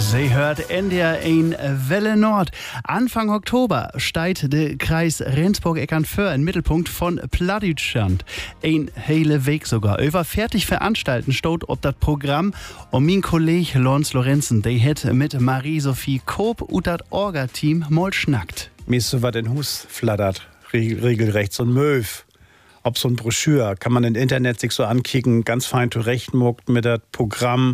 Sie hört NDR 1 Welle Nord. Anfang Oktober steigt der Kreis Rendsburg-Eckernförde im Mittelpunkt von Plattdeutschland. Ein hele Weg sogar. Über fertig veranstalten steht ob das Programm. Und mein Kollege Lons Lorenzen, der hat mit Marie-Sophie Koop und das Orga-Team mal schnackt. Mir ist so was in Hus flattert, regelrecht, so ein Möw. Ob so ein Broschüre, kann man im Internet sich so ankicken, ganz fein zurechtmuckt mit das Programm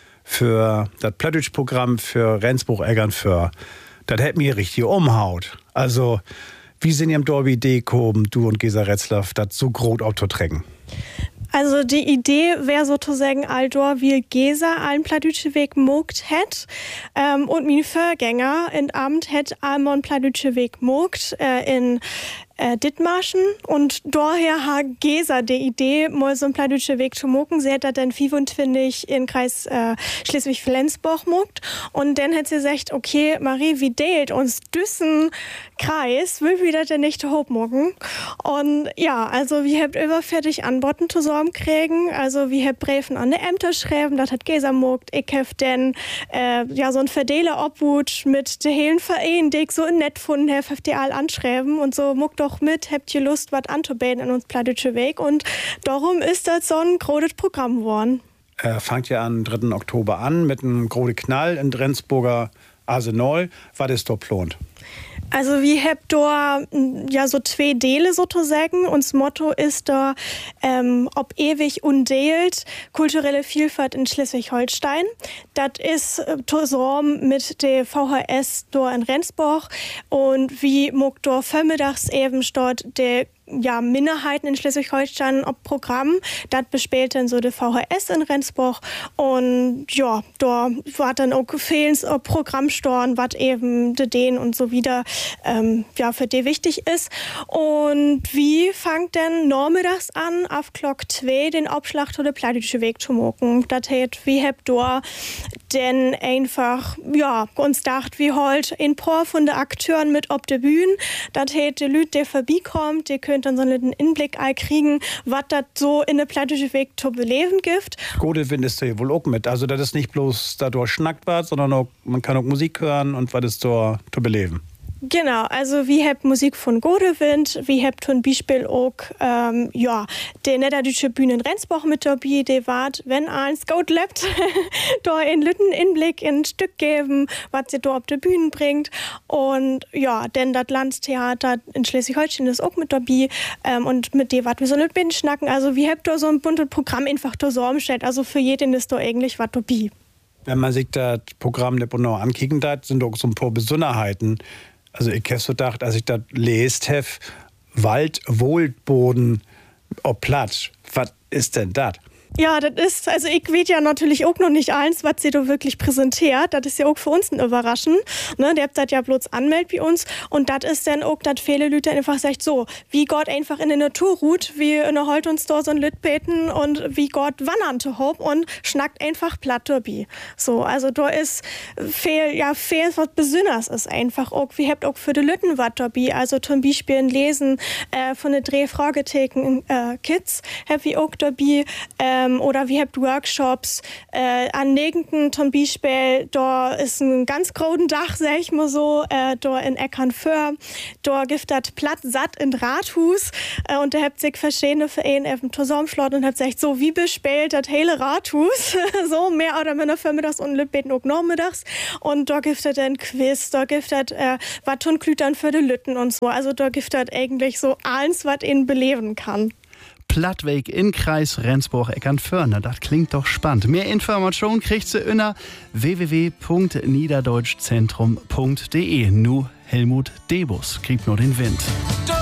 für das Plattdeutsch-Programm für Rendsburg-Eckernförde. Das hätte mir richtig umhaut. Also, wie sind ihr im Dorbi Idee gekommen, du und Gesa Retzlaff, das so groß aufzutrecken? Also die Idee wäre sozusagen Aldor, wie Gesa allen Plattdeutsche Weg mogt hätt. Und mein Vorgänger in Amt hätt allen Plattdeutsche Weg mogt in Dithmarschen. Und daher hat Gesa die Idee, mal so einen Plattdeutsche Weg zu mogen. Sie hat das dann 25 in Kreis Schleswig-Flensburg mogt. Und dann hat sie gesagt, okay, Marie, wie deilt uns düssen Kreis, will wir das denn nicht hochmogen? Und ja, also wir habt über fertig Antworten zusammen kriegen. Also wir habt Briefen an die Ämter schreiben, das hat Gesa mogt. Ich hab dann so ein Verdeler Obhut mit der hellen Verein, die ich so nett gefunden hab, habt ihr all anschreiben und so mogt doch mit, habt ihr Lust, was anzubieten in uns Plattdeutsche Weg. Und darum ist das so ein großes Programm geworden. Fangt ja am 3. Oktober an mit einem großen Knall in Rendsburger Arsenal. Was ist da geplant? Also wir haben da ja so zwei Teile sozusagen. Uns Motto ist da, ob ewig undeelt, kulturelle Vielfalt in Schleswig-Holstein. Das ist zusammen mit der VHS da in Rendsburg. Und wie muck da vormittags eben dort der Minderheiten in Schleswig-Holstein ob Programm. Das bespielt dann so der VHS in Rendsburg. Und ja, da war dann auch fehlens Programmstorn, was eben den und so wieder für die wichtig ist. Und wie fangt denn nachmittags an, auf Glock 2 den Abschlag zu der Plattdeutsche Weg zu machen? Das heißt, wie habt da denn einfach, uns dacht, wie halt ein paar von den Akteuren mit auf der Bühne. Das heißt, die Leute, die vorbeikommt, die könnt dann so einen Inblick kriegen, was das so in der Plattdeutsche Weg zu beleben gibt. Godewind ist da wohl auch mit. Also, das ist nicht bloß dadurch schnackt was, sondern auch, man kann auch Musik hören und was ist da zu beleben. Genau, also wir habt Musik von Godewind, wir habt zum Beispiel auch die Niederdeutsche Bühne in Rendsburg mit dabei, die wart, wenn eins gut lebt, da in Lütten Inblick in ein Stück geben, was sie da auf die Bühne bringt. Und ja, denn das Landestheater in Schleswig-Holstein ist auch mit dabei und mit dem wat wir so nicht bin schnacken. Also wir habt da so ein buntes Programm einfach da so umgestellt, also für jeden ist da eigentlich was dabei. Wenn man sich das Programm der Bonau ankicken hat, sind auch so ein paar Besonderheiten. Also ich habe so gedacht, als ich das lest habe, Wald, Wohlboden, Platz. Was ist denn das? Ja, das ist, also ich weiß ja natürlich auch noch nicht eins, was sie da wirklich präsentiert. Das ist ja auch für uns ein Überraschen. Ne? Der habt das ja bloß anmeldet wie uns. Und das ist dann auch, dass viele Leute einfach sagt, so, wie Gott einfach in der Natur ruht, wie in der Holt uns da so ein Lüt beten und wie Gott wandern zu hob und schnackt einfach platt dabei. So, also da ist viel, was Besonderes ist einfach auch. Wir habt auch für die Lütten was dabei. Also zum Beispiel ein Lesen von den Drehfragetheken Kids hab wir auch dabei. Oder wir habt Workshops an Negenden zum Beispiel, da ist ein ganz großen Dach, sag ich mal so, da in Eckernförde, da gibt das Platt satt in Rathus und da habt sich verschiedene Vereine eben zusammengeschlossen und habt gesagt, so wie bespielt das hele Rathus, so mehr oder minder vormittags und Lütbeten auch nachmittags und da gibt es dann Quiz, da gibt es was tun Klütern für die Lütten und so, also da gibt es eigentlich so alles, was ihn beleben kann. Plattweg in Kreis Rendsburg-Eckernförde. Das klingt doch spannend. Mehr Informationen kriegt ihr unter www.niederdeutschzentrum.de. Nu Helmut Debus kriegt nur den Wind.